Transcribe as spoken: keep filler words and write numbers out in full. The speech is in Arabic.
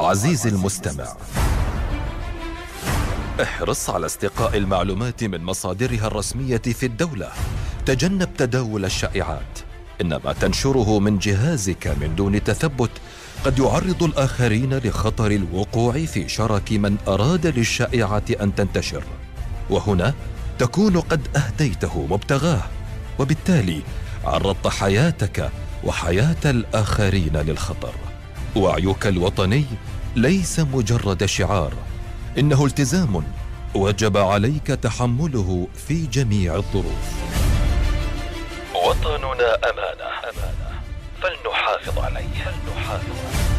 عزيزي المستمع، احرص على استقاء المعلومات من مصادرها الرسمية في الدولة. تجنب تداول الشائعات، إن ما تنشره من جهازك من دون تثبت قد يعرض الآخرين لخطر الوقوع في شرك من أراد للشائعة أن تنتشر، وهنا تكون قد أهديته مبتغاه، وبالتالي عرضت حياتك وحياة الآخرين للخطر. وعيك الوطني ليس مجرد شعار، إنه التزام وجب عليك تحمله في جميع الظروف. وطننا أمانة، فلنحافظ عليه.